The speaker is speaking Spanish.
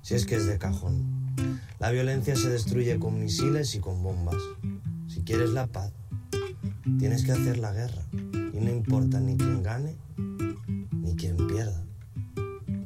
si es que es de cajón. La violencia se destruye con misiles y con bombas. Si quieres la paz, tienes que hacer la guerra. Y no importa ni quién gane, ni quién pierda.